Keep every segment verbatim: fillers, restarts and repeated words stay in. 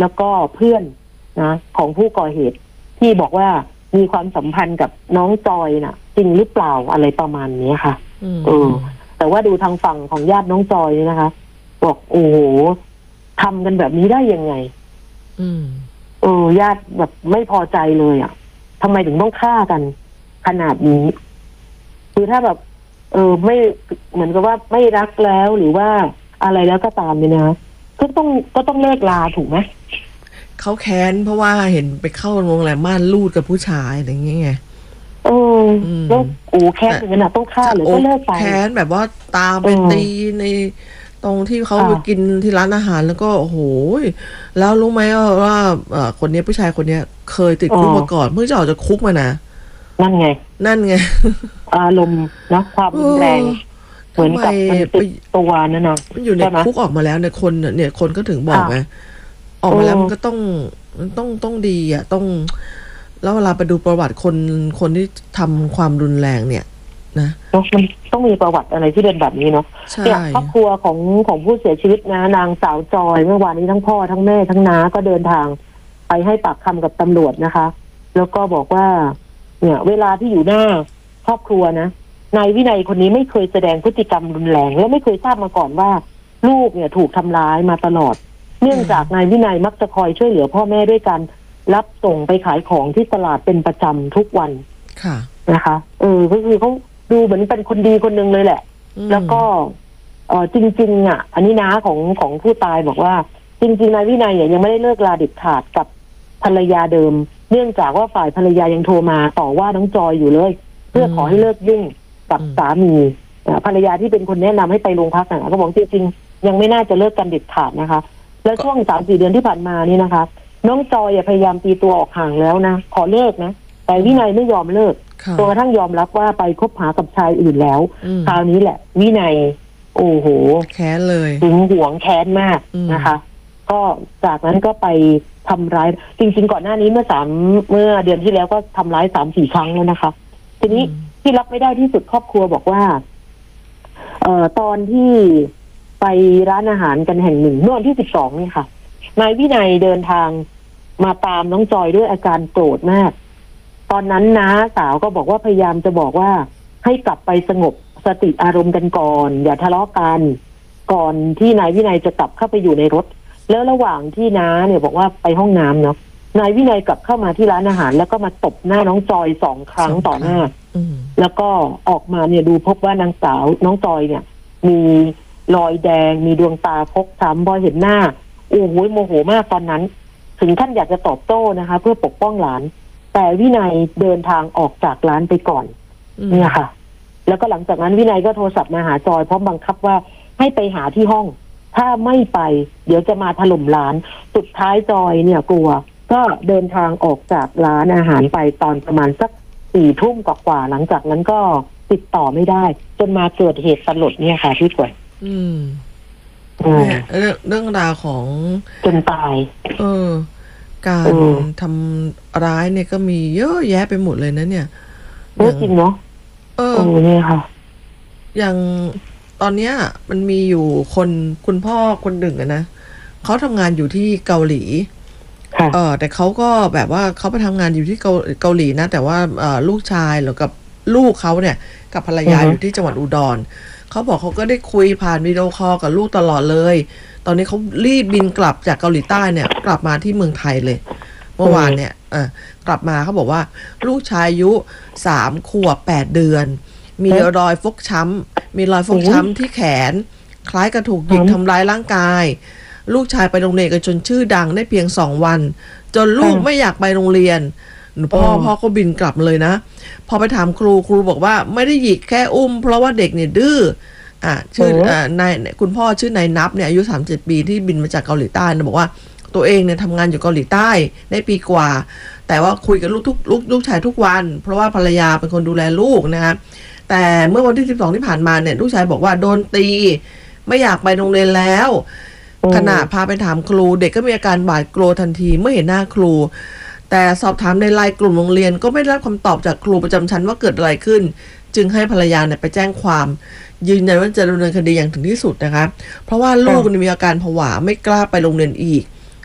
แล้วก็เพื่อนนะของผู้ก่อเหตุที่บอกว่ามีความสัมพันธ์กับน้องจอยน่ะจริงหรือเปล่าอะไรประมาณนี้ค่ะเออแต่ว่าดูทางฝั่งของญาติน้องจอยนี่นะคะบอกโอ้โหทำกันแบบนี้ได้ยังไงอืมเออญาติแบบไม่พอใจเลยอ่ะทำไมถึงต้องฆ่ากันขนาดนี้คือถ้าแบบเออไม่เหมือนกับว่าไม่รักแล้วหรือว่าอะไรแล้วก็ตามเนี่ยนะก็ต้องก็ต้องเลิกลาถูกไหมเขาแค้นเพราะว่าเห็นไปเข้าโรงแรมม่านรูดกับผู้ชายอะไรอย่างเงี้ยเออแล้วโอ้แค้นถึงขนาดต้องฆ่าหรือก็เลิกไปแค้นแบบว่าตามไปตีในตรงที่เขาไปกินที่ร้านอาหารแล้วก็โอ้โหแล้วรู้ไหมว่าคนนี้ผู้ชายคนนี้เคยติดคุกมาก่อนเพิ่งจะออกจากคุกมานะนั่นไงนั่นไงอารมณ์นะความรุนแรงเหมือนกับมันติดตัวนั่นนะมันอยู่ในคุกออกมาแล้วเนี่ยคนเนี่ยคนก็ถึงบอกไงออกมาแล้วมันก็ต้องต้องต้องดีอ่ะต้องแล้วเวลาไปดูประวัติคนคนที่ทำความรุนแรงเนี่ยนะมันต้องมีประวัติอะไรที่เป็นแบบนี้เนาะเนี่ยครอบครัวของของผู้เสียชีวิตนะนางสาวจอยเมื่อวานนี้ทั้งพ่อทั้งแม่ทั้งน้าก็เดินทางไปให้ปากคำกับตำรวจนะคะแล้วก็บอกว่าเนี่ยเวลาที่อยู่หน้าครอบครัวนะนายวินัยคนนี้ไม่เคยแสดงพฤติกรรมรุนแรงและไม่เคยทราบมาก่อนว่าลูกเนี่ยถูกทำร้ายมาตลอดเนื่องจากนายวินัยมักจะคอยช่วยเหลือพ่อแม่ด้วยกันรับส่งไปขายของที่ตลาดเป็นประจำทุกวันค่ะนะคะเออก็คือเขาดูเหมือนเป็นคนดีคนหนึ่งเลยแหละแล้วก็เออจริงๆอ่ะอันนี้น้าของของผู้ตายบอกว่าจริงๆนายวินัยเนี่ยยังไม่ได้เลิกลาเด็ดขาดกับภรรยาเดิมเนื่องจากว่าฝ่ายภรรยายังโทรมาต่อว่าน้องจอยอยู่เลยเพื่อขอให้เลิกยุ่งกับสามีภรรยาที่เป็นคนแนะนำให้ไปโรงพักนะก็บอกจริงๆยังไม่น่าจะเลิกกันเด็ดขาดนะคะและช่วงสามสี่เดือนที่ผ่านมานี่นะคะน้องจอยพยายามตีตัวออกห่างแล้วนะขอเลิกนะแต่วินัยไม่ยอมเลิกจนกระทั่งยอมรับว่าไปคบหากับชายอื่นแล้วคราวนี้แหละวินัยโอ้โหแค้นเลยถึงหวงแค้นมากนะคะก็จากนั้นก็ไปทำร้ายจริงๆก่อนหน้านี้เมื่อสามเมื่อเดือนที่แล้วก็ทำร้ายสามสี่ครั้งแล้วนะคะทีนี้ที่รับไม่ได้ที่สุดครอบครัวบอกว่าเอ่อตอนที่ไปร้านอาหารกันแห่งหนึ่งเมื่อวันที่สิบสองนี่ค่ะนายวินัยเดินทางมาตามน้องจอยด้วยอาการโกรธมากตอนนั้นน้าสาวก็บอกว่าพยายามจะบอกว่าให้กลับไปสงบสติอารมณ์กันก่อนอย่าทะเลาะกันก่อนที่นายวินัยจะกลับเข้าไปอยู่ในรถแล้วระหว่างที่น้าเนี่ยบอกว่าไปห้องน้ำเนาะนายวินัยกลับเข้ามาที่ร้านอาหารแล้วก็มาตบหน้าน้องจอยสองครั้งต่อหน้าแล้วก็ออกมาเนี่ยดูพบว่านางสาวน้องจอยเนี่ยมีรอยแดงมีดวงตาฟกช้ำพอเห็นหน้าโอ้โหโมโหมากตอนนั้นถึงท่านอยากจะตอบโต้นะคะเพื่อปกป้องหลานแต่วินัยเดินทางออกจากร้านไปก่อนเนี่ยค่ะแล้วก็หลังจากนั้นวินัยก็โทรศัพท์มาหาจอยพร้อมบังคับว่าให้ไปหาที่ห้องถ้าไม่ไปเดี๋ยวจะมาถล่มร้านสุดท้ายจอยเนี่ยกลัวก็เดินทางออกจากร้านอาหารไปตอนประมาณสักสี่ทุ่มกว่าๆหลังจากนั้นก็ติดต่อไม่ได้จนมาเกิดเหตุสลดเนี่ยค่ะพี่กวยอืมเรื่องเรื่องราวของจนตายเออการทำร้ายเนี่ยก็มีเยอะแยะไปหมดเลยนะเนี่ยเยอะจริงเนาะเออเนี่ยค่ะอย่างตอนเนี้ยมันมีอยู่คนคุณพ่อคนหนึ่งอะนะเขาทำงานอยู่ที่เกาหลีเออแต่เขาก็แบบว่าเขาไปทำงานอยู่ที่เกาเกาหลีนะแต่ว่าเออลูกชายหรือกับลูกเขาเนี่ยกับภรรยาอยู่ที่จังหวัดอุดรเขาบอกเขาก็ได้คุยผ่านวิดีโอคอลกับลูกตลอดเลยตอนนี้เขารีบบินกลับจากเกาหลีใต้เนี่ยกลับมาที่เมืองไทยเลยเมื่อวานเนี่ยเออกลับมาเขาบอกว่าลูกชายอายุสามขวบแปดเดือนมีรอยฟกช้ำมีรอยฟกช้ำที่แขนคล้ายกับถูกหยิกทำร้ายร่างกายลูกชายไปโรงเรียนกันจนชื่อดังได้เพียงสองวันจนลูกไม่อยากไปโรงเรียนพ่อพ่อก็บินกลับเลยนะพอไปถามครูครูบอกว่าไม่ได้หยิกแค่อุ้มเพราะว่าเด็กเนี่ยดื้ออ่ะชื่ออ่านายคุณพ่อชื่อนายนับเนี่ยอายุสามสิบเจ็ดปีที่บินมาจากเกาหลีใต้นะบอกว่าตัวเองเนี่ยทำงานอยู่เกาหลีใต้ได้ปีกว่าแต่ว่าคุยกับลูกทุกลูกลูกชายทุกวันเพราะว่าภรรยาเป็นคนดูแลลูกนะครับแต่เมื่อวันที่สิบสองที่ผ่านมาเนี่ยลูกชายบอกว่าโดนตีไม่อยากไปโรงเรียนแล้วขณะพาไปถามครูเด็กก็มีอาการบาดกลัวทันทีเมื่อเห็นหน้าครูแต่สอบถามในไลน์กลุ่มโรงเรียนก็ไม่ได้รับคำตอบจากครูประจำชั้นว่าเกิดอะไรขึ้นจึงให้ภรรยาเนี่ยไปแจ้งความยืนยันว่าจะดำเนินคดีอย่างถึงที่สุดนะคะเพราะว่าลูกมีอาการผวาไม่กล้าไปโรงเรียนอีก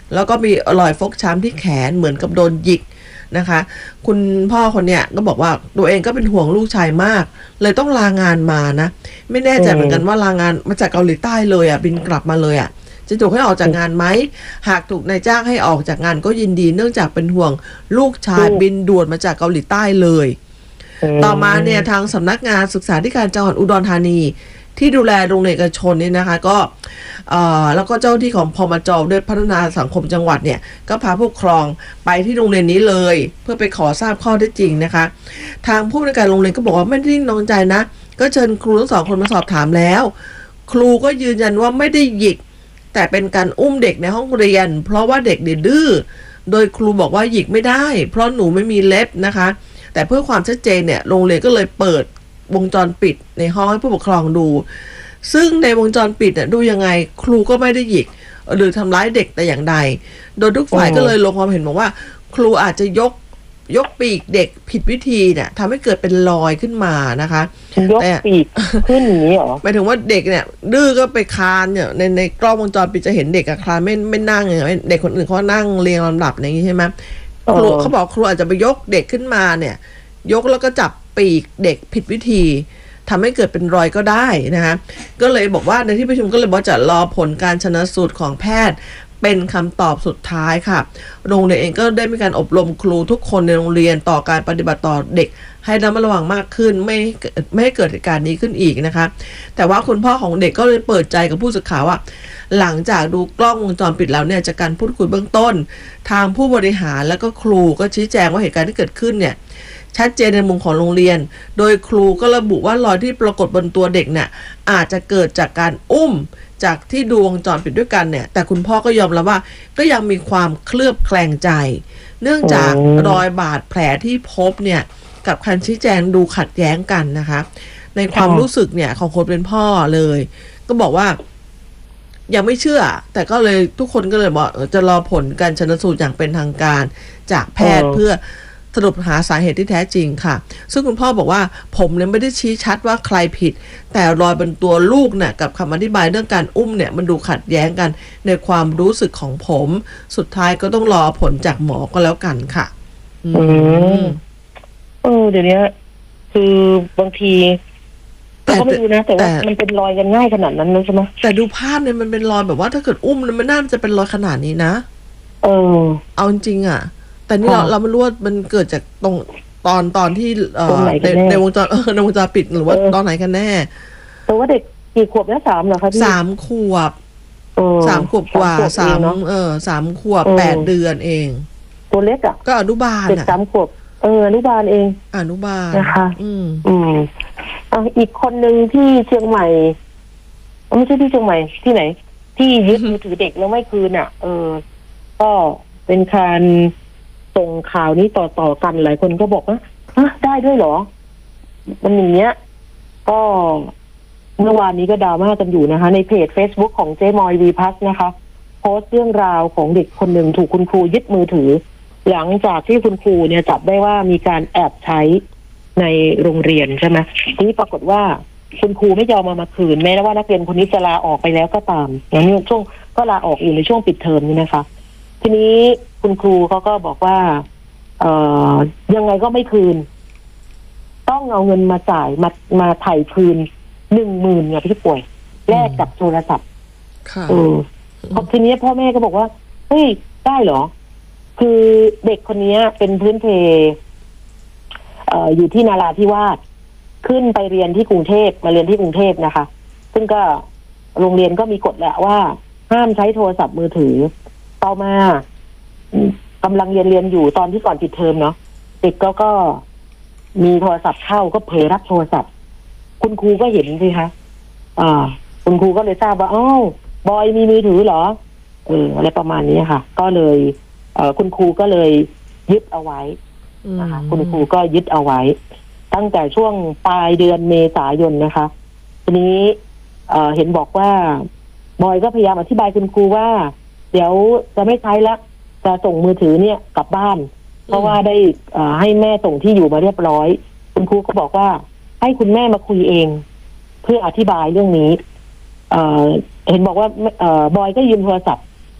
แล้วก็มีรอยฟกช้ำที่แขนเหมือนกับโดนหยิกนะคะคุณพ่อคนเนี้ยก็บอกว่าตัวเองก็เป็นห่วงลูกชายมากเลยต้องลางานมานะไม่แน่ใจเหมือนกันว่าลางานมาจากเกาหลีใต้เลยอ่ะบินกลับมาเลยอ่ะจะถูกให้ออกจากงานไหมหากถูกนายจ้างให้ออกจากงานก็ยินดีเนื่องจากเป็นห่วงลูกชายบินด่วนมาจากเกาหลีใต้เลยต่อมาเนี่ยทางสำนักงานศึกษาธิการจังหวัดอุดรธานีที่ดูแลโรงเรียนเอกชนนี่นะคะก็แล้วก็เจ้าที่ของพมจ.ด้วยพัฒนาสังคมจังหวัดเนี่ยก็พาผู้ปกครองไปที่โรงเรียนนี้เลยเพื่อไปขอทราบข้อเท็จจริงนะคะทางผู้อำนวยการโรงเรียนก็บอกว่าไม่ได้นิ่งนอนใจนะก็เชิญครูทั้งสองคนมาสอบถามแล้วครูก็ยืนยันว่าไม่ได้หยิกแต่เป็นการอุ้มเด็กในห้องเรียนเพราะว่าเด็กดื้อโดยครูบอกว่าหยิกไม่ได้เพราะหนูไม่มีเล็บนะคะแต่เพื่อความชัดเจนเนี่ยโรงเรียนก็เลยเปิดวงจรปิดในห้องให้ผู้ปกครองดูซึ่งในวงจรปิดเนี่ยดูยังไงครูก็ไม่ได้หยิกหรือทำร้ายเด็กแต่อย่างใดโดยทุกฝ่ายก็เลยลงความเห็นบอกว่าครูอาจจะยกยกปีกเด็กผิดวิธีเนี่ยทำให้เกิดเป็นรอยขึ้นมานะคะยกปีกขึ้นอย่างนี้หรอหมายถึงว่าเด็กเนี่ยดื้อก็ไปคลานเนี่ยในในกล้องวงจรปิดจะเห็นเด็กอะคลานไม่ไม่นั่งอย่างเด็กคนอื่นเขานั่งเรียงลำดับอย่างนี้ใช่ไหมครูเขาบอกครูอาจจะไปยกเด็กขึ้นมาเนี่ยยกแล้วก็จับปีกเด็กผิดวิธีทำให้เกิดเป็นรอยก็ได้นะคะก็เลยบอกว่าในที่ประชุมก็เลยบอกจะรอผลการชันสูตรของแพทย์เป็นคำตอบสุดท้ายค่ะโรงเรียนเองก็ได้มีการอบรมครูทุกคนในโรงเรียนต่อการปฏิบัติต่อเด็กให้ระมัดระวังมากขึ้นไม่ไม่ให้เกิดเหตุการณ์นี้ขึ้นอีกนะคะแต่ว่าคุณพ่อของเด็กก็เลยเปิดใจกับผู้สื่อข่าวว่าหลังจากดูกล้องวงจรปิดแล้วเนี่ยจากการพูดคุยเบื้องต้นทางผู้บริหารและก็ครูก็ชี้แจงว่าเหตุการณ์ที่เกิดขึ้นเนี่ยชัดเจนในมุมของโรงเรียนโดยครูก็ระบุว่ารอยที่ปรากฏบนตัวเด็กเนี่ยอาจจะเกิดจากการอุ้มจากที่ดูวงจรปิดด้วยกันเนี่ยแต่คุณพ่อก็ยอมรับว่าก็ยังมีความเคลือบแคลงใจเนื่องจากรอยบาดแผลที่พบเนี่ยกับคำชี้แจงดูขัดแย้งกันนะคะในความรู้สึกเนี่ยของคนเป็นพ่อเลยก็บอกว่ายังไม่เชื่อแต่ก็เลยทุกคนก็เลยบอกจะรอผลการชันสูตรอย่างเป็นทางการจากแพทย์เพื่อสรุปหาสาเหตุที่แท้จริงค่ะซึ่งคุณพ่อบอกว่าผมเนี่ยไม่ได้ชี้ชัดว่าใครผิดแต่รอยบนตัวลูกเนี่ยกับคำอธิบายเรื่องการอุ้มเนี่ยมันดูขัดแย้งกันในความรู้สึกของผมสุดท้ายก็ต้องรอผลจากหมอก็แล้วกันค่ะอืมเออเดี๋ยวนี้คือบางทีแต่ก็ไม่รู้นะแต่ว่ามันเป็นรอยกันง่ายขนาดนั้นนะใช่ไหมแต่ดูภาพเนี่ยมันเป็นรอยแบบว่าถ้าเกิดอุ้มมันน่าจะเป็นรอยขนาดนี้นะเออเอาจริงอ่ะแต่นี่เราเราไม่รู้ว่ามันเกิดจากตรงตอนตอนที่เอ่อในในวงจรเออในวงจรปิดหรือว่าตอนไหนกันแน่แต่ว่าเด็กกี่ขวบแล้วสามเหรอคะพี่สามขวบสามขวบกว่าสามเออสามขวบแปดเดือนเองตัวเล็กอ่ะก็อนุบาลเด็กสามขวบเอออนุบาลเองอนุบาลนะคะอืมอืมอ่ะอีกคนนึงที่เชียงใหม่ไม่ใช่ที่เชียงใหม่ที่ไหนที่ยึดมือถือเด็กแล้วไม่คืนอ่ะเออก็เป็นการส่งข่าวนี้ต่อๆกันหลายคนก็บอกว่าฮะได้ด้วยเหรอมันอย่างเงี้ยก็เมื่อวานนี้ก็ดราม่ากันอยู่นะคะในเพจ Facebook ของเจ๊มอยวีพัสนะคะโพสต์เรื่องราวของเด็กคนหนึ่งถูกคุณครูยึดมือถือหลังจากที่คุณครูเนี่ยจับได้ว่ามีการแอบใช้ในโรงเรียนใช่ไหมทีนี้ปรากฏว่าคุณครูไม่ยอมมามาคืนแม้ว่านักเรียนคนนี้จะลาออกไปแล้วก็ตามอย่างนี้ช่วงก็ลาออกอยู่ในช่วงปิดเทอมนี่นะคะทีนี้คุณครูเขาก็บอกว่าเอ่อยังไงก็ไม่คืนต้องเอาเงินมาจ่ายมามาไถ่คืนหนึ่งหมื่นเนี่ยพี่ป่วยแลกกับโทรศัพท์เออทีนี้พ่อแม่ก็บอกว่าเฮ้ยได้เหรอคือเด็กคนนี้เป็นพื้นเพเอ่ออยู่ที่นาราธิวาสขึ้นไปเรียนที่กรุงเทพมาเรียนที่กรุงเทพนะคะซึ่งก็โรงเรียนก็มีกฎแหละว่าห้ามใช้โทรศัพท์มือถือต่อมากำลังเรียนเรียนอยู่ตอนที่ก่อนปิดเทอมเนาะเด็กก็ก็มีโทรศัพท์เข้าก็เผลอรับโทรศัพท์คุณครูก็เห็นสิคะอ่าคุณครูก็เลยทราบว่าอ้าวบอยมีมือถือเหรอเอออะไรประมาณนี้ค่ะก็เลยเอ่อคุณครูก็เลยยึดเอาไว้นะคะคุณครูก็ยึดเอาไว้ตั้งแต่ช่วงปลายเดือนเมษายนนะคะทีนี้เอ่อเห็นบอกว่าบอยก็พยายามอธิบายคุณครูว่าเดี๋ยวจะไม่ใช้แล้วจะส่งมือถือเนี่ยกลับบ้านเพราะว่าได้อ่าให้แม่ส่งที่อยู่มาเรียบร้อยคุณครูก็บอกว่าให้คุณแม่มาคุยเองเพื่ออธิบายเรื่องนี้เอ่อเห็นบอกว่าเอ่อบอยก็ยืมโทรศัพท์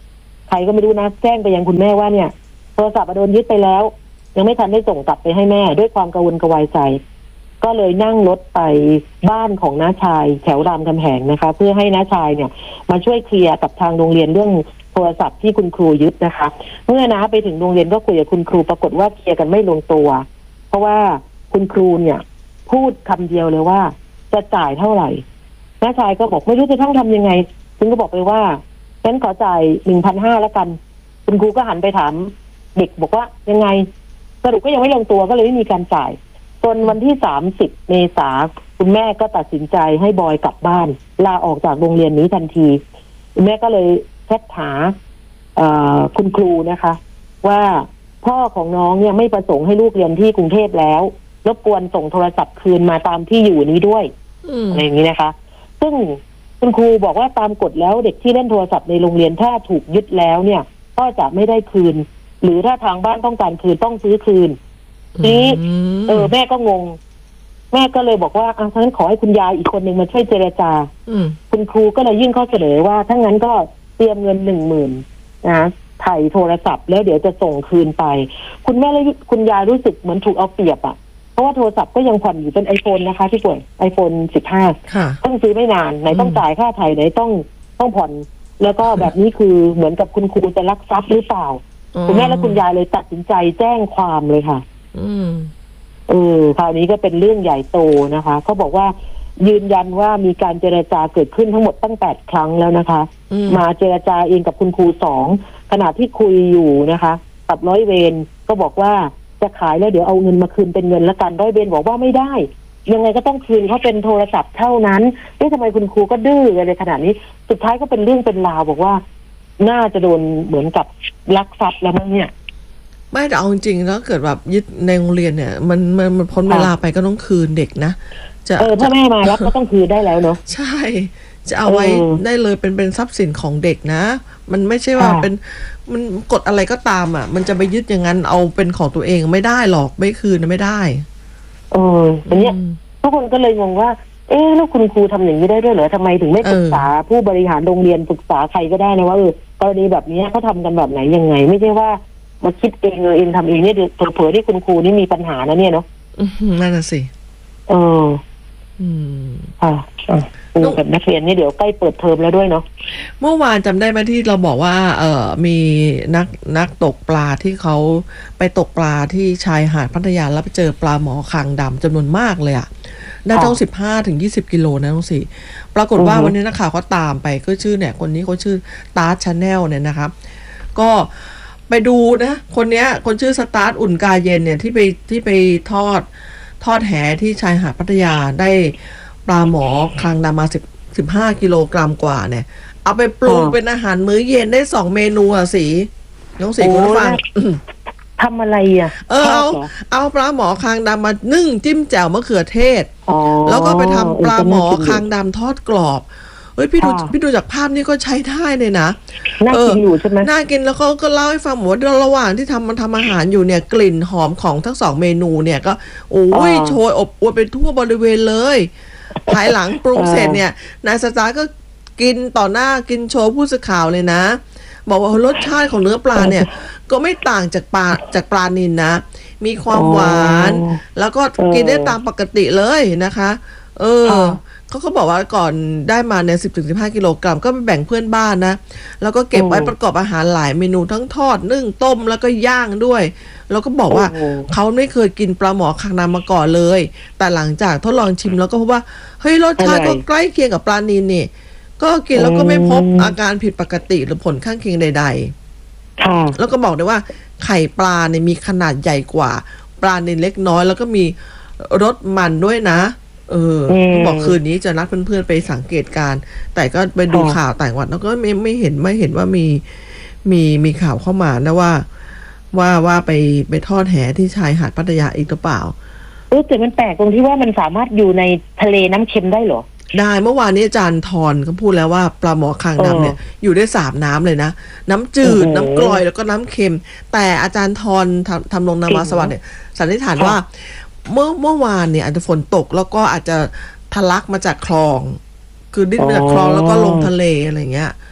ใครก็ไม่รู้นะแจ้งไปยังคุณแม่ว่าเนี่ยโทรศัพท์โดนยึดไปแล้วยังไม่ทันได้ส่งกลับไปให้แม่ด้วยความกังวลกระวายใจก็เลยนั่งรถไปบ้านของน้าชายแถวรามคำแหงนะคะเพื่อให้น้าชายเนี่ยมาช่วยเคลียร์กับทางโรงเรียนเรื่องโทรศัพท์ที่คุณครูยึดนะคะเมื่อน้าไปถึงโรงเรียนก็คุยกับคุณครูปรากฏว่าเคลียร์กันไม่ลงตัวเพราะว่าคุณครูเนี่ยพูดคำเดียวเลยว่าจะจ่ายเท่าไหร่น้าชายก็บอกไม่รู้จะต้องทำยังไงซึ่งก็บอกไปว่าฉันขอจ่ายหนึ่งพันห้าแล้วกันคุณครูก็หันไปถามเด็กบอกว่ายังไงสรุปก็ยังไม่ลงตัวก็เลยไม่มีการจ่ายจนวันที่สามสิบเมษาคุณแม่ก็ตัดสินใจให้บอยกลับบ้านลาออกจากโรงเรียนนี้ทันทีคุณแม่ก็เลยแชทหาคุณครูนะคะว่าพ่อของน้องเนี่ยไม่ประสงค์ให้ลูกเรียนที่กรุงเทพแล้วรบกวนส่งโทรศัพท์คืนมาตามที่อยู่นี้ด้วยอะไรอย่างนี้นะคะซึ่งคุณครูบอกว่าตามกฎแล้วเด็กที่เล่นโทรศัพท์ในโรงเรียนถ้าถูกยึดแล้วเนี่ยก็จะไม่ได้คืนหรือถ้าทางบ้านต้องการคืนต้องซื้อคืนทีนี้เออแม่ก็งงแม่ก็เลยบอกว่าอ่ะงั้นขอให้คุณยายอีกคนหนึ่งมาช่วยเจรจาคุณครูก็เลยยื่นข้อเสนอว่าถ้างั้นก็เตรียมเงินหนึ่งหมื่นนะถ่ายโทรศัพท์แล้วเดี๋ยวจะส่งคืนไปคุณแม่และคุณยายรู้สึกเหมือนถูกเอาเปรียบอ่ะเพราะว่าโทรศัพท์ก็ยังผ่อนอยู่เป็นไอโฟนนะคะที่ป่วยไอโฟนสิบห้าต้องซื้อไม่นานไหนต้องจ่ายค่าถ่ายไหนต้องต้องผ่อนแล้วก็แบบนี้คือเหมือนกับคุณครูจะลักทรัพย์หรือเปล่าคุณแม่และคุณยายเลยตัดสินใจแจ้งความเลยค่ะอืมเออคราวนี้ก็เป็นเรื่องใหญ่โตนะคะเขาบอกว่ายืนยันว่ามีการเจรจาเกิดขึ้นทั้งหมดตั้งแปดครั้งแล้วนะคะมาเจรจาเองกับคุณครูสองขณะที่คุยอยู่นะคะกับร้อยเวรก็บอกว่าจะขายแล้วเดี๋ยวเอาเงินมาคืนเป็นเงินละกันร้อยเวรบอกว่าไม่ได้ยังไงก็ต้องคืนเขาเป็นโทรศัพท์เท่านั้นเอ๊ะทำไมคุณครูก็ดื้ออะไรขนาดนี้สุดท้ายก็เป็นเรื่องเป็นราวบอกว่าน่าจะโดนเหมือนกับลักทรัพย์แล้วมั้งเนี่ยไม่แต่เอาจริงๆแล้วเกิดแบบยึดในโรงเรียนเนี่ยมันมันมันพ้นเวลาไปก็ต้องคืนเด็กนะจะเออพ่อแม่มารับก็ต้องคืนได้แล้วเนาะใช่จะเอาไว้ได้เลยเป็นเป็นทรัพย์สินของเด็กนะมันไม่ใช่ว่าเป็นมันกฎอะไรก็ตามอ่ะมันจะไปยึดอย่างนั้นเอาเป็นของตัวเองไม่ได้หรอกไม่คืนไม่ได้เอออันเนี้ยทุกคนก็เลยงงว่าเอ๊ะแล้วคุณครูทำอย่างนี้ได้ด้วยเหรอทำไมถึงไม่ปรึกษาผู้บริหารโรงเรียนปรึกษาใครก็ได้นะว่าเออกรณีแบบนี้เขาทำกันแบบไหนยังไงไม่ใช่ว่ามาคิดเองเออเองทำเองเนี่ยเผลอๆที่คุณครูนี่มีปัญหานะเนี่ยเนาะนั่นน่ะสิเอออืมอ่าครูกับนักเรียนนี่เดี๋ยวใกล้เปิดเทอมแล้วด้วยเนาะเมื่อวานจำได้ไหมที่เราบอกว่าเออมีนักนักตกปลาที่เขาไปตกปลาที่ชายหาดพัทยาแล้วไปเจอปลาหมอคางดำจำนวนมากเลยอ่ะน่าจะสิบห้าถึงยี่สิบกิโลนะน้องสิปรากฏว่าวันนี้นักข่าวเขาตามไปก็ชื่อเนี่ยคนนี้เขาชื่อตาร์ชาแนลเนี่ยนะครับก็ไปดูนะคนเนี้ยคนชื่อสตาร์ทอุ่นกาเย็นเนี่ยที่ไปที่ไปทอดทอดแหที่ชายหาดพัทยาได้ปลาหมอคางดำมาสิบสิบห้ากิโลกรัมกว่าเนี่ยเอาไปปรุงเป็นอาหารมื้อเย็นได้สองเมนูอ่ะสีน้องสีคุณฟังทำอะไรอ่ะเออเอาเอาปลาหมอคางดำมานึ่งจิ้มแจ่วมะเขือเทศแล้วก็ไปทำปลาหมอคางดำทอดกรอบเฮ้ยพี่ดูพี่ดูจากภาพนี้ก็ใช้ได้เลยนะน่ากินอยู่ใช่ไหมน่ากินแล้วเขาก็เล่าให้ฟังว่าระหว่างที่ทำมันทำอาหารอยู่เนี่ยกลิ่นหอมของทั้งสองเมนูเนี่ยก็โอ้ยโชยอบอวลไปทั่วบริเวณเลยภายหลังปรุงเสร็จเนี่ยนายสตาร์ก็กินต่อหน้ากินโชว์ผู้สื่อข่าวเลยนะบอกว่ารสชาติของเนื้อปลาเนี่ยก็ไม่ต่างจากปลาจากปลานิลนะมีความหวานแล้วก็กินได้ตามปกติเลยนะคะเออเขาก็บอกว่าก่อนได้มาเนี่ยสิบถึงสิบห้ากิโลกรัมก็ไปแบ่งเพื่อนบ้านนะแล้วก็เก็บไว้ประกอบอาหารหลายเมนูทั้งทอดนึ่งต้มแล้วก็ย่างด้วยแล้วก็บอกว่าเขาไม่เคยกินปลาหมอคางดำมาก่อนเลยแต่หลังจากทดลองชิมแล้วก็พบว่าเฮ้ยรสชาติก็ใกล้เคียงกับปลานิลนี่ก็กินแล้วก็ไม่พบอาการผิดปกติหรือผลข้างเคียงใดๆแล้วก็บอกได้ว่าไข่ปลาเนี่ยมีขนาดใหญ่กว่าปลานิลเล็กน้อยแล้วก็มีรสมันด้วยนะเออบอกคืนนี้จะนัดเพื่อนๆไปสังเกตการแต่ก็ไปดูข่าวต่างจังหวัดแล้วก็ไม่ไม่เห็นไม่เห็นว่ามีมีมีข่าวเข้ามานะว่าว่าว่าไปไปทอดแหที่ชายหาดพัทยาอีกหรือเปล่าเออแต่มันแปลกตรงที่ว่ามันสามารถอยู่ในทะเลน้ำเค็มได้เหรอได้เมื่อวานนี้อาจารย์ทรเขาพูดแล้วว่าปลาหมอคางดำเนี่ยอยู่ได้สามน้ำเลยนะน้ำจืดน้ำกร่อยแล้วก็น้ำเค็มแต่อาจารย์ทรทำทำลงนามาสวัสดิ์เนี่ยสันนิษฐานว่าเมื่อเมื่อวานเนี่ยอาจจะฝนตกแล้วก็อาจจะทะลักมาจากคลองคือดิ้นมาจากคลองแล้วก็ลงทะเลอะไรเงี้ย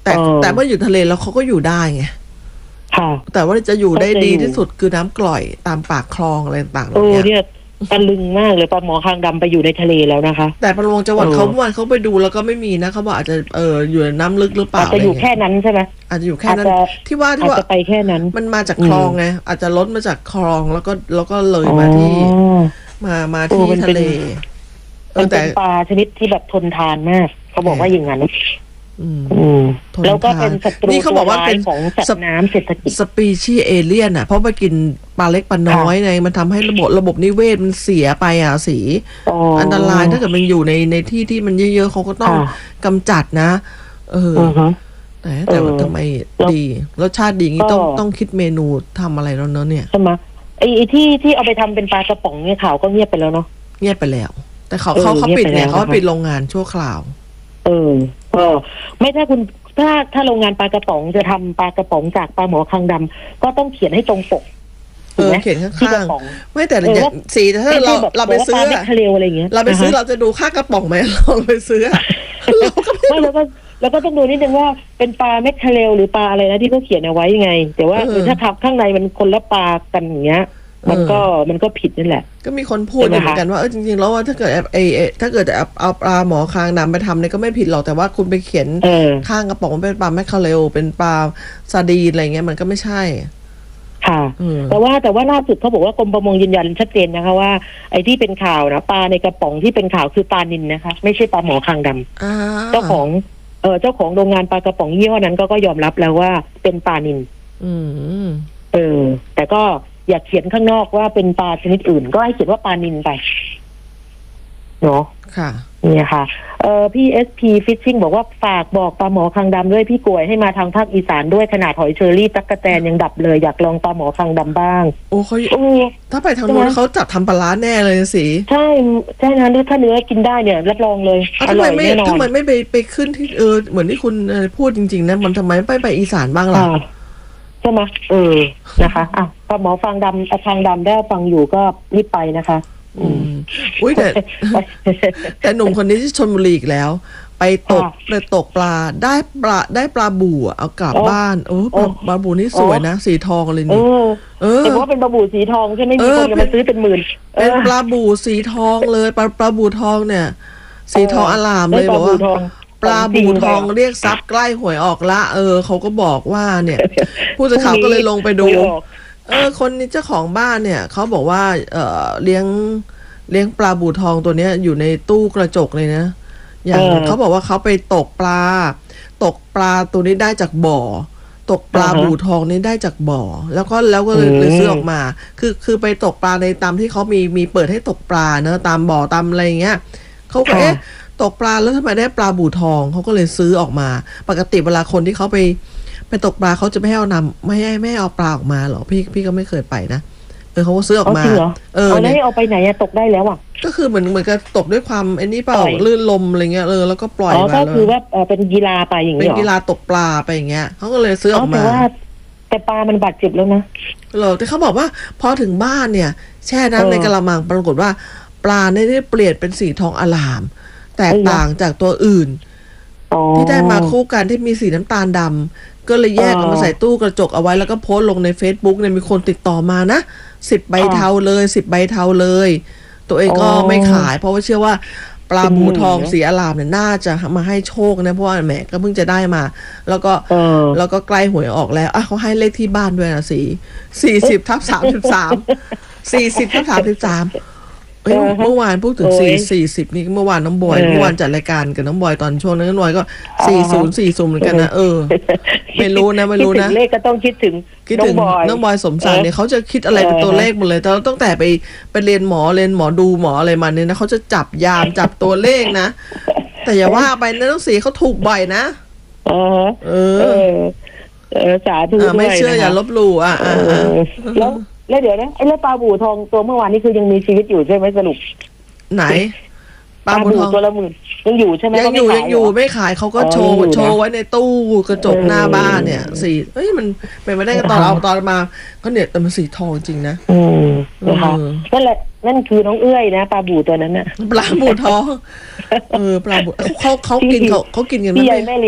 แต่เออแต่เมื่ออยู่ทะเลแล้วเขาก็อยู่ได้ไงค่ะแต่ว่าจะอยู่ได้เขาจะดีอยู่ที่สุดคือน้ำกร่อยตามปากคลองอะไรต่างๆเหเอล่าอนี้เนี่ยตะลึงมากเลยปลาหมอคางดำไปอยู่ในทะเลแล้วนะคะแต่ประมงจังหวัดเออเขาเมื่อวานเขาไปดูแล้วก็ไม่มีนะเขาบอกอาจจะเอออยู่ในน้ำลึกหรือเปล่าอาจจะอยู่ไรแค่เงี้นั้นใช่ไหมอาจจะอยู่แค่นั้นอาจจะที่ว่าอาที่จว่าจะไปแค่นั้นมันมาจากอืมคลองไงอาจจะล้นมาจากคลองแล้วก็แล้วก็เลยมาที่อ๋อมามาเออที่มันทะเป็นเลเอมัอน แต่เป็นปลาชนิดที่แบบทนทานมาก เขาบอกว่าอย่างนั้นอืมอืมทนแล้วก็ทานเป็นศัตรูนี่เขาบอกว่าเป็นตัวร้ยของสัตว์น้ำเศรษฐกิจสปีชีส์เอเลี่ยนอ่ะเพราะไปกินปลาเล็กปลาน้อยไงมันทำให้ระบบระบบนิเวศมันเสียไปอ่ะสีอ๋ออัอันตรายถ้าเกิดมันอยู่ในในที่ที่มันเยอะๆเขาก็ต้องค่ะกำจัดนะ เอออือฮะแต่แต่ว่าเออทำไมแล้วดีรสชาติดีงี้ก็ต้องต้องคิดเมนูทำอะไรแล้วเนอะเนี่ยใช่ไหมไอ้ไอ้ที่ที่เอาไปทำเป็นปลากระป๋องเนี่ยข่าวก็เงียบไปแล้วเนาะเงียบไปแล้ว แต่เขาเออเขาเขาเงียบปิดไปเนี่ยแล้วเขานะคะปิดโรงงานชั่วคราวเออเออไม่ถ้าคุณถ้าถ้าโรงงานปลากระป๋องจะทำปลากระป๋องจากปลาหมอคางดำก็ต้องเขียนให้ตรงปกเออเขียนข้ที่กางระป๋องๆไม่แต่เอออย่างว่าสีถ้าเราแบบเราไปซื้อปลาเม็ดอะทะเลอะไรอย่างเงี้ยเราไปซื้อนะฮะเราจะดูค่ากระป๋องไหม เราไปซื้ออะเราก็ไม่ไม่แล้วก็แล้วก็ต้องดูนิดนึงว่าเป็นปลาเม็ดทะเลหรือปลาอะไรนะที่เขาเขียนเอาไว้ยังไง แต่ว่าเออคือถ้าทับข้างในมันคนละปลากันอย่างเงี้ย มันก็มันก็ผิดนั่นแหละก็มีคนพูดใช่ไหมเหมือนกันว่าเออจริงๆแล้วว่าถ้าเกิดไอ้ไอ้ถ้าเกิดเอาเอาปลาหมอคางดำไปทำเนี่ยก็ไม่ผิดหรอกแต่ว่าคุณไปเขียนเออข้างกระป๋องว่าเป็นปลาแมคคาเรลเป็นปลาซาดีนอะไรเงี้ยมันก็ไม่ใช่ค่ะอืมแต่ว่าแต่ว่าล่าสุดเขาบอกว่ากรมประมงยืนยันชัดเจนนะคะว่าไอ้ที่เป็นข่าวนะปลาในกระป๋องที่เป็นข่าวคือปลานิลนะคะ ไม่ใช่ปลาหมอคางดำอ่าเจ้าของเออเจ้าของโรงงานปลากระป๋องยี่ห้อนั้นก็ก็ยอมรับแล้วว่าเป็นปลานิลอืมเออ แต่ก็อยากเขียนข้างนอกว่าเป็นปลาชนิดอื่น ก็ให้เขียนว่าปลานิลไปเนาะค่ะเนี่ยค่ะเอ่อพี่ เอส พี Fishing บอกว่าฝากบอกปลาหมอคางดำด้วยพี่กวยให้มาทางภาคอีสานด้วยขนาดหอยเชอรี่ตั๊กแตนยังดับเลยอยากลองปลาหมอคางดำบ้างโอ้เขาโอ้ถ้าไปทางนู้นเขาจับทำปลาร้าแน่เลยสิใช่ใช่นะถ้าเนื้อกินได้เนี่ยรับรองเลยอ่ะอทำไมร่อยไม่แน่นอนทำไมไม่ไปไปขึ้นที่เออเหมือนที่คุณเอ่อพูดจริงๆนะมันทำไมไม่ไปอีสานบ้างล่ะอ่าใช่ไหมเออนะคะอ่ะปลาหมอฟางดำอ่ะฟางดำได้ฟังอยู่ก็รีบไปนะคะอืมอุ้ยแต่ แต่หนุ่มคนนี้ที่ชลบุรีอีกแล้ว ไปตกค่ะไปตกปลาได้ปลาได้ปลาบู่อะเอากลับโอ้บ้านโอ้ปลาโอ้ปลาบูนี่สวยนะสีทองเลยเอนี่อเออแต่ว่าเป็นปลาบูสีทองใช่ไหมเอมีอคนจะมาซื้อเป็นหมื่นเป็นปลาบูสีทองเลยปลาปลาบูทองเนี่ย สีทองอลามเลยได้บอกว่าทองปลาบูทองขจริเรียกทรัพย์ใกล้หวยออกละ เออเขาก็บอกว่าเนี่ย ผู้สื่อข่าวก็เลยลงไปดูหวยออกเออคนนี้เจ้าของบ้านเนี่ยเขาบอกว่า เออเลี้ยงเลี้ยงปลาบูทองตัวเนี้ยอยู่ในตู้กระจกเลยนะ อย่างเออเขาบอกว่าเขาไปตกปลา ตกปลาตัวนี้ได้จากบ่อ ตกปลาอ่าฮะบูทองนี่ได้จากบ่อ แล้วก็แล้วก็เลยอืมเลยซื้อออกมา คือคือไปตกปลาในตามที่เขามีมีเปิดให้ตกปลาเนอะตามบ่อตามอะไรอย่างเงี้ยเขาก็เอ๊ะตกปลาแล้วทำไมได้ปลาบูทองเขาก็เลยซื้อออกมา ปกติเวลาคนที่เขาไปไปตกปลาเขาจะไม่ให้เอานำไม่ให้ไม่ให้เอาปลาออกมาหรอพี่พี่ก็ไม่เคยไปนะเออเขาก็ซื้อออกมาจริงเหรอเออเอาแล้วเนี่ยให้เอาไปไหนอะตกได้แล้วอะก็คือเหมือนเหมือนกับตกด้วยความไอ้นี่เปล่าปล่อยลื่นลมอะไรเงี้ยเออแล้วก็ปล่อยอ๋อมาก็แล้วคือว่าเอ่อเป็นกีฬาไปอย่างเป็นี้นเหรอกีฬาตกปลาไปอย่างเงี้ยเขาก็เลยซื้อออกแต่มาว่า แต่ปลามันบาดเจ็บแล้วนะเหรอแต่เขาบอกว่าพอถึงบ้านเนี่ย แช่น้ำเออในกระมังปรากฏว่า ปลาเนี่ยได้เปลี่ยนเป็นสีทองอลาม แตกเอ้ยต่างจากตัวอื่นอ๋อที่ได้มาคู่กันที่มีสีน้ำตาลดำก็เลยแยกอ๋อเอามาใส่ตู้กระจกเอาไว้แล้วก็โพสต์ลงใน Facebook เนี่ยมีคนติดต่อมานะสิบใบค่ะเทาเลยสิบใบเทาเลย ตัวเองก็อ๋อไม่ขาย เพราะว่าเชื่อว่าปลาเป็นหมื่บูนทองนะสีอลามเนี่ยน่าจะมาให้โชคนะเพราะว่าแหมก็เพิ่งจะได้มา แล้วก็เออแล้วก็ใกล้หวยออกแล้วอ่ะเขาให้เลขที่บ้านด้วยนะสีสี่สิบทับสามสิบสามสี่สิบทับสามสิบสามเอ้ยเออเมื่อวานพูดถึงโอ้สี่ยสี่สิบนี่เมื่อวานน้องบอยเออเมื่อวานจัดรายการกับน้องบอยตอนช่วงนั้นน้องบอยก็อ่าสี่ฮะศูนย์สี่ศูนย์เหมือนกันนะเออ ไม่รู้นะไม่รู้นะคิดถึงเลขก็ต้องคิดถึงคิดน้อถึงงบอยน้องบอยสมศักดิ์เนี่ยเขาจะคิดอะไรเป็นตัวเลขหมดเลยแต่ตั้งแต่ไปไปเรียนหมอเรียนหมอดูหมออะไรมาเนี่ยนะเขาจะจับยามจับตัวเลขนะ แต่อย่าว่าไปนะน้องสีเขาถูกบ่อยนะเออเอเอออเออสาธุอ่ะด้วยไม่เชื่อนะคะอย่าลบหลู่อ่ะเออ่ะอ่ะอแล้วแล้วเดี๋ยวนะไอ้เรื่องปลาบู่ทองตัวเมื่อวานนี้คือยังมีชีวิตอยู่ใช่ไหมสรุปไหนปลาบูทองตัวละหมื่นยังอยู่ใช่ไหมยังอยู่เขาไม่ยังอยู่ขเหรไม่ขายเขาก็อ๋อโชว์ยังอยู่นะโชว์ไว้ในตู้กระจกเออหน้าบ้านเนี่ยสีเอ้ยมันเป็นไปได้ก็ตอนค่ะเอาตอนมาเขาเนี่ยแต่มันสีทองจริงนะอืมนะคะเออนั่นแหละนั่นคือน้องเอื้อยนะปลาบู่ตัวนั้นน่ะปลาบูทองเออปลาบูเขาเขากินเขาเขากินกันไหมพี่ใหญ่แม่เลี้ยง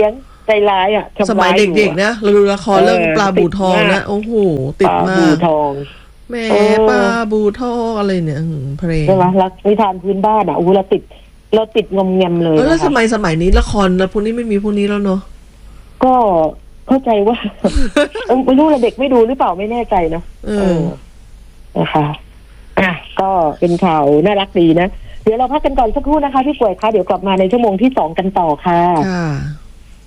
ใจร้ายอ่ะทำร้ายสมัยเด็กๆนะเราดูละครเรื่องปลาบูทองนะโอ้โหติดมาปลาบูทองแม่ปลาบูทองอะไรเนี่ยเพลงใช่ไหมรักนิทานพื้นบ้านอ่ะอู้เราติดเราติดงมงำเลยแล้วสมัยสมัยนี้ละครแล้วพวกนี้ไม่มีพวกนี้แล้วเนาะก็เข้าใจว่าไม่รู้ละเด็กไม่ดูหรือเปล่าไม่แน่ใจเนาะเออนะคะอ่ะก็เป็นข่าวน่ารักดีนะเดี๋ยวเราพักกันก่อนสักครู่นะคะพี่ป่วยคะเดี๋ยวกลับมาในชั่วโมงที่สองกันต่อค่ะค่ะ